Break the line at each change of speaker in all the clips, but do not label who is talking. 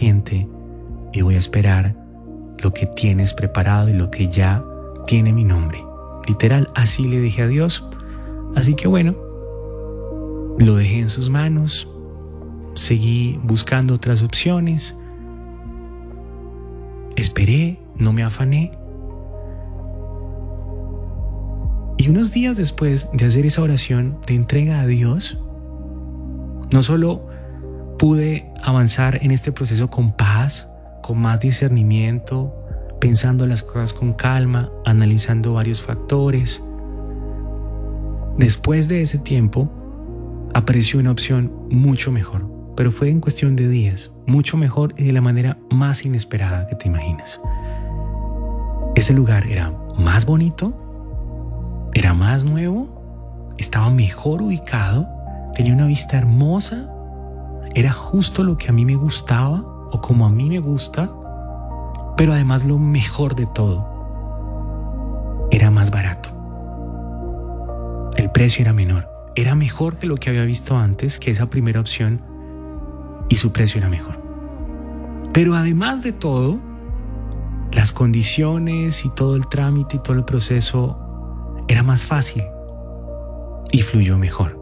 paciente y voy a esperar lo que tienes preparado y lo que ya tiene mi nombre. Literal, así le dije a Dios. Así que bueno, lo dejé en sus manos, seguí buscando otras opciones, esperé, no me afané. Y unos días después de hacer esa oración de entrega a Dios, no solo pude avanzar en este proceso con paz, con más discernimiento, pensando las cosas con calma, analizando varios factores. Después de ese tiempo, apareció una opción mucho mejor, pero fue en cuestión de días, mucho mejor y de la manera más inesperada que te imaginas. Ese lugar era más bonito, era más nuevo, estaba mejor ubicado, tenía una vista hermosa, era justo lo que a mí me gustaba o como a mí me gusta, pero además lo mejor de todo, era más barato. El precio era menor, era mejor que lo que había visto antes, que esa primera opción, y su precio era mejor. Pero además de todo, las condiciones y todo el trámite y todo el proceso era más fácil y fluyó mejor.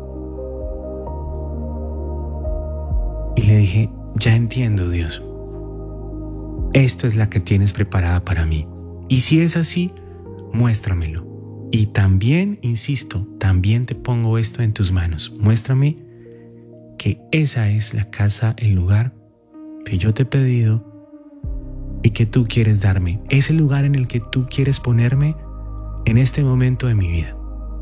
Y le dije, ya entiendo, Dios. Esto es la que tienes preparada para mí. Y si es así, muéstramelo. Y también, insisto, también te pongo esto en tus manos. Muéstrame que esa es la casa, el lugar que yo te he pedido y que tú quieres darme. Es el lugar en el que tú quieres ponerme en este momento de mi vida.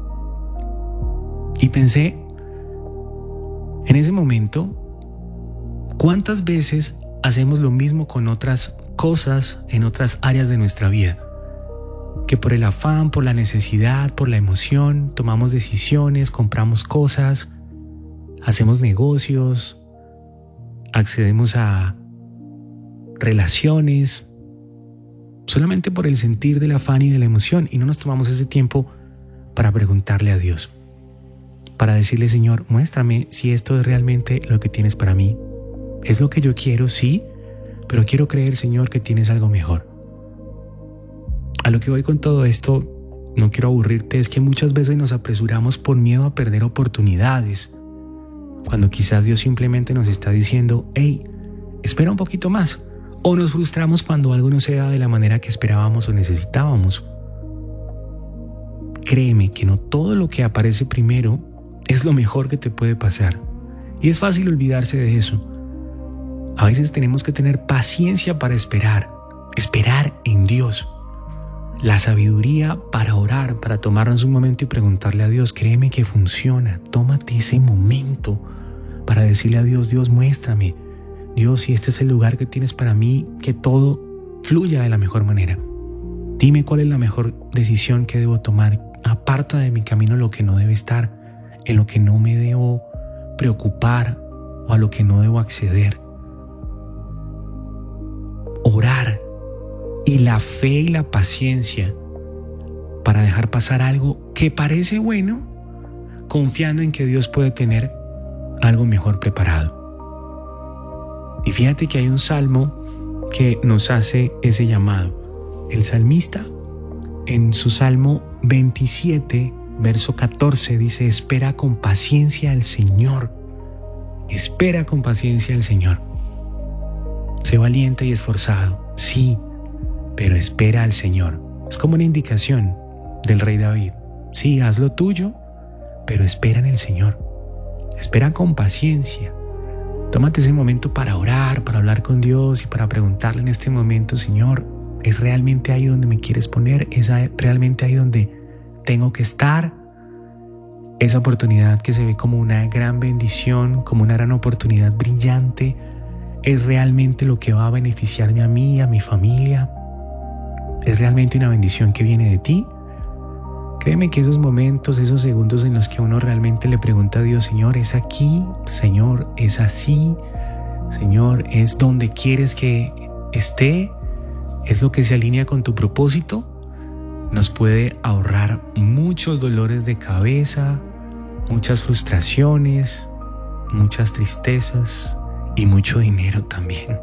Y pensé, en ese momento, ¿cuántas veces hacemos lo mismo con otras cosas en otras áreas de nuestra vida? Que por el afán, por la necesidad, por la emoción, tomamos decisiones, compramos cosas, hacemos negocios, accedemos a relaciones, solamente por el sentir del afán y de la emoción, y no nos tomamos ese tiempo para preguntarle a Dios, para decirle, Señor, muéstrame si esto es realmente lo que tienes para mí. Es lo que yo quiero, sí, pero quiero creer, Señor, que tienes algo mejor. A lo que voy con todo esto, no quiero aburrirte, es que muchas veces nos apresuramos por miedo a perder oportunidades, cuando quizás Dios simplemente nos está diciendo, hey, espera un poquito más. O nos frustramos cuando algo no se da de la manera que esperábamos o necesitábamos. Créeme que no todo lo que aparece primero es lo mejor que te puede pasar. Y es fácil olvidarse de eso. A veces tenemos que tener paciencia para esperar en Dios. La sabiduría para orar, para tomarnos un momento y preguntarle a Dios, créeme que funciona. Tómate ese momento para decirle a Dios, Dios, muéstrame. Dios, si este es el lugar que tienes para mí, que todo fluya de la mejor manera. Dime cuál es la mejor decisión que debo tomar. Aparta de mi camino lo que no debe estar, en lo que no me debo preocupar o a lo que no debo acceder. Orar y la fe y la paciencia para dejar pasar algo que parece bueno, confiando en que Dios puede tener algo mejor preparado. Y fíjate que hay un salmo que nos hace ese llamado. El salmista, en su Salmo 27, verso 14, dice, espera con paciencia al Señor. Espera con paciencia al Señor. Sé valiente y esforzado, sí, pero espera al Señor. Es como una indicación del rey David. Sí, haz lo tuyo, pero espera en el Señor. Espera con paciencia. Tómate ese momento para orar, para hablar con Dios y para preguntarle en este momento, Señor, ¿es realmente ahí donde me quieres poner? ¿Es realmente ahí donde tengo que estar? Esa oportunidad que se ve como una gran bendición, como una gran oportunidad brillante, ¿es realmente lo que va a beneficiarme a mí, a mi familia? ¿Es realmente una bendición que viene de ti? Créeme que esos momentos, esos segundos en los que uno realmente le pregunta a Dios, Señor, ¿es aquí? Señor, ¿es así? Señor, ¿es donde quieres que esté? ¿Es lo que se alinea con tu propósito? Nos puede ahorrar muchos dolores de cabeza, muchas frustraciones, muchas tristezas y mucho dinero también.